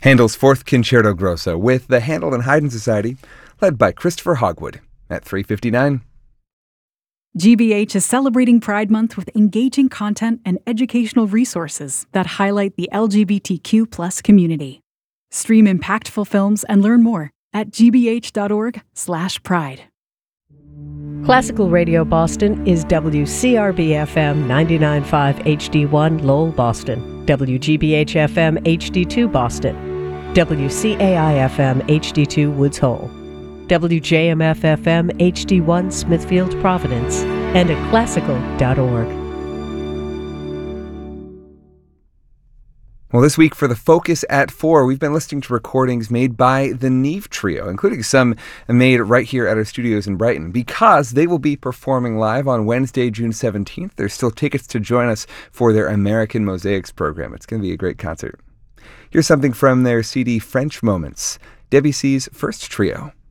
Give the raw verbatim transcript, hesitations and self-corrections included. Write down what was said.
Handel's Fourth Concerto Grosso with the Handel and Haydn Society, led by Christopher Hogwood, at three fifty-nine. G B H is celebrating Pride Month with engaging content and educational resources that highlight the L G B T Q plus community. Stream impactful films and learn more at g b h dot org slash pride. Classical Radio Boston is W C R B F M ninety-nine point five H D one Lowell, Boston, W G B H F M H D two Boston, W C A I F M H D two Woods Hole, W J M F F M H D one Smithfield, Providence, and at classical dot org. Well, this week for the Focus at four, we've been listening to recordings made by the Neve Trio, including some made right here at our studios in Brighton, because they will be performing live on Wednesday, June seventeenth. There's still tickets to join us for their American Mosaics program. It's going to be a great concert. Here's something from their C D French Moments, Debussy's first trio.